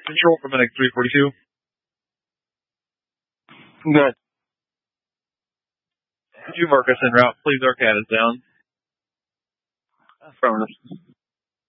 Control from NX 342. Good. Could you mark us en route, please? Our CAD is down. Affirmative.